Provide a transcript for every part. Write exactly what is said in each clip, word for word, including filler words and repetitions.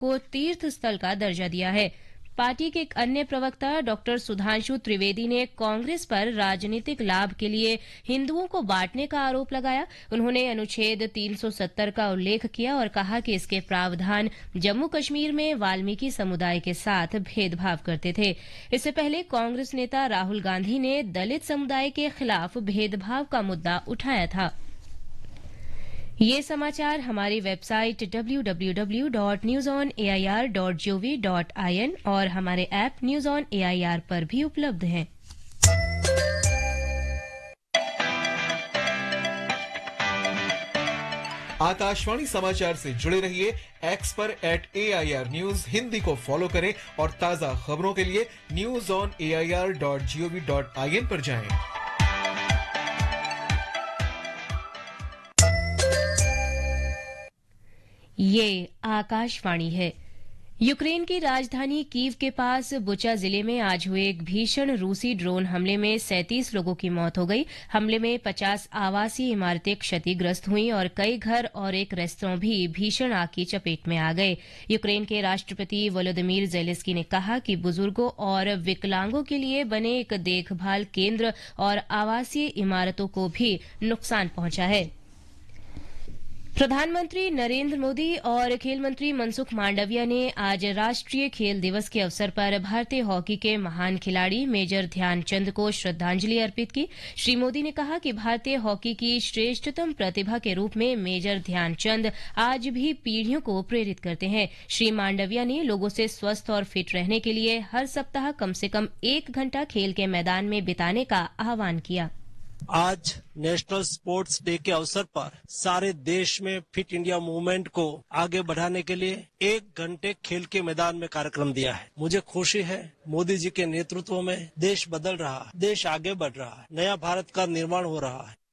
को तीर्थ स्थल का दर्जा दिया है। पार्टी के एक अन्य प्रवक्ता डॉक्टर सुधांशु त्रिवेदी ने कांग्रेस पर राजनीतिक लाभ के लिए हिंदुओं को बांटने का आरोप लगाया। उन्होंने अनुच्छेद तीन सौ सत्तर का उल्लेख किया और कहा कि इसके प्रावधान जम्मू कश्मीर में वाल्मीकि समुदाय के साथ भेदभाव करते थे। इससे पहले कांग्रेस नेता राहुल गांधी ने दलित समुदाय के खिलाफ भेदभाव का मुद्दा उठाया था। ये समाचार हमारी website W W W dot news on A I R dot G O V dot I N और हमारे app news on A I R पर भी उपलब्ध हैं। आकाशवाणी समाचार से जुड़े रहिए। एक्स पर eight A I R news Hindi को फॉलो करें और ताजा खबरों के लिए news on A I R dot G O V dot I N पर जाएं। ये आकाशवाणी है। यूक्रेन की राजधानी कीव के पास बुचा जिले में आज हुए एक भीषण रूसी ड्रोन हमले में सैंतीस लोगों की मौत हो गई। हमले में पचास आवासीय इमारतें क्षतिग्रस्त हुईं और कई घर और एक रेस्तरां भी भीषण आग की चपेट में आ गए। यूक्रेन के राष्ट्रपति वोलोदिमीर जेलेंस्की ने कहा कि बुजुर्गों और विकलांगों के लिए बने एक देखभाल केंद्र और आवासीय इमारतों को भी नुकसान पहुंचा है। प्रधानमंत्री नरेंद्र मोदी और खेल मंत्री मनसुख मांडविया ने आज राष्ट्रीय खेल दिवस के अवसर पर भारतीय हॉकी के महान खिलाड़ी मेजर ध्यानचंद को श्रद्धांजलि अर्पित की। श्री मोदी ने कहा कि भारतीय हॉकी की श्रेष्ठतम प्रतिभा के रूप में मेजर ध्यानचंद आज भी पीढ़ियों को प्रेरित करते हैं। श्री मांडविया ने लोगों से स्वस्थ और फिट रहने के लिए हर सप्ताह कम से कम एक घंटा खेल के मैदान में बिताने का आह्वान किया। आज नेशनल स्पोर्ट्स डे के अवसर पर सारे देश में फिट इंडिया मूवमेंट को आगे बढ़ाने के लिए एक घंटे खेल के मैदान में कार्यक्रम दिया है। मुझे खुशी है मोदी जी के नेतृत्व में देश बदल रहा है, देश आगे बढ़ रहा है, नया भारत का निर्माण हो रहा है।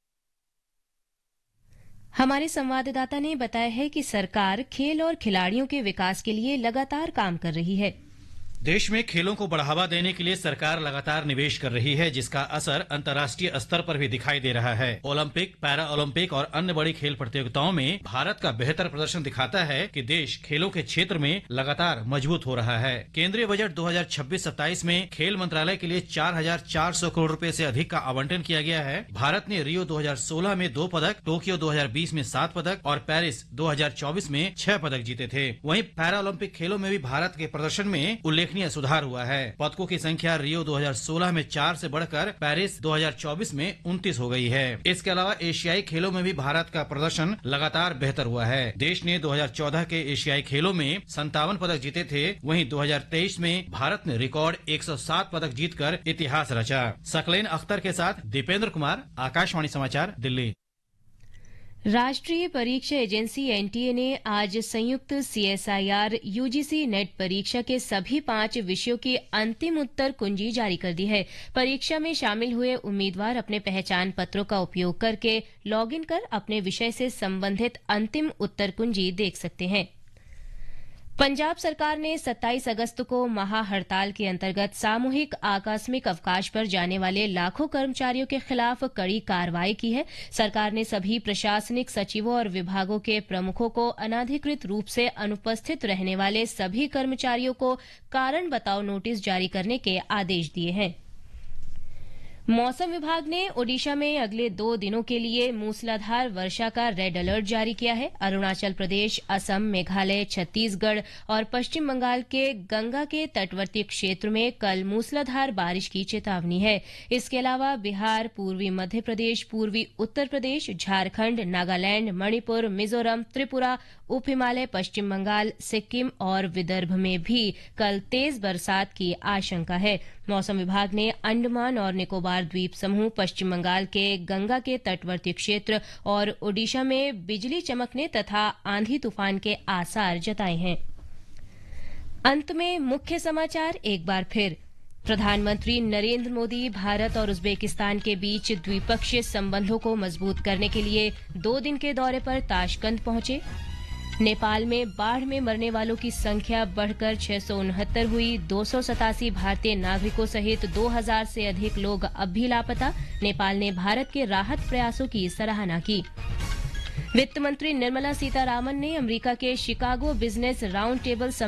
हमारे संवाददाता ने बताया है कि सरकार खेल और खिलाड़ियों के विकास के लिए लगातार काम कर रही है। देश में खेलों को बढ़ावा देने के लिए सरकार लगातार निवेश कर रही है, जिसका असर अंतर्राष्ट्रीय स्तर पर भी दिखाई दे रहा है। ओलंपिक, पैरा ओलंपिक और अन्य बड़ी खेल प्रतियोगिताओं में भारत का बेहतर प्रदर्शन दिखाता है कि देश खेलों के क्षेत्र में लगातार मजबूत हो रहा है। केंद्रीय बजट दो हज़ार छब्बीस सत्ताईस में खेल मंत्रालय के लिए चार हजार चार सौ करोड़ रुपए से अधिक का आवंटन किया गया है। भारत ने रियो दो हज़ार सोलह में दो पदक, टोक्यो दो हज़ार बीस में सात पदक और पेरिस दो हज़ार चौबीस में छह पदक जीते थे। वहीं पैरा ओलंपिक खेलों में भी भारत के प्रदर्शन में उल्लेखनीय सुधार हुआ है। पदकों की संख्या रियो दो हज़ार सोलह में चार से बढ़कर पेरिस दो हज़ार चौबीस में उनतीस हो गई है। इसके अलावा एशियाई खेलों में भी भारत का प्रदर्शन लगातार बेहतर हुआ है। देश ने दो हज़ार चौदह के एशियाई खेलों में संतावन पदक जीते थे। वहीं दो हज़ार तेईस में भारत ने रिकॉर्ड एक सौ सात पदक जीतकर इतिहास रचा। सकलेन अख्तर के साथ दीपेंद्र कुमार, आकाशवाणी समाचार, दिल्ली। राष्ट्रीय परीक्षा एजेंसी एन टी ए ने आज संयुक्त C S I R you ji C net परीक्षा के सभी पांच विषयों की अंतिम उत्तर कुंजी जारी कर दी है। परीक्षा में शामिल हुए उम्मीदवार अपने पहचान पत्रों का उपयोग करके लॉगिन कर अपने विषय से संबंधित अंतिम उत्तर कुंजी देख सकते हैं। पंजाब सरकार ने सत्ताईस अगस्त को महा हड़ताल के अंतर्गत सामूहिक आकस्मिक अवकाश पर जाने वाले लाखों कर्मचारियों के खिलाफ कड़ी कार्रवाई की है। सरकार ने सभी प्रशासनिक सचिवों और विभागों के प्रमुखों को अनधिकृत रूप से अनुपस्थित रहने वाले सभी कर्मचारियों को कारण बताओ नोटिस जारी करने के आदेश दिए हैं। मौसम विभाग ने ओडिशा में अगले दो दिनों के लिए मूसलाधार वर्षा का रेड अलर्ट जारी किया है। अरुणाचल प्रदेश, असम, मेघालय, छत्तीसगढ़ और पश्चिम बंगाल के गंगा के तटवर्ती क्षेत्र में कल मूसलाधार बारिश की चेतावनी है। इसके अलावा बिहार, पूर्वी मध्य प्रदेश, पूर्वी उत्तर प्रदेश, झारखंड, नागालैंड, मणिपुर, मिजोरम, त्रिपुरा, उप हिमालय, पश्चिम बंगाल, सिक्किम और विदर्भ में भी कल तेज बरसात की आशंका है। मौसम विभाग ने अंडमान और निकोबार द्वीप समूह, पश्चिम बंगाल के गंगा के तटवर्ती क्षेत्र और ओडिशा में बिजली चमकने तथा आंधी तूफान के आसार जताए हैं। अंत में मुख्य समाचार एक बार फिर। प्रधानमंत्री नरेंद्र मोदी भारत और उज्बेकिस्तान के बीच द्विपक्षीय संबंधों को मजबूत करने के लिए दो दिन के दौरे पर ताशकंद पहुंचे। नेपाल में बाढ़ में मरने वालों की संख्या बढ़कर छह सौ उनहत्तर हुई। दो सौ सतासी भारतीय नागरिकों सहित दो हजार से अधिक लोग अब भी लापता। नेपाल ने भारत के राहत प्रयासों की सराहना की। वित्त मंत्री निर्मला सीतारामन ने अमेरिका के शिकागो बिजनेस राउंड टेबल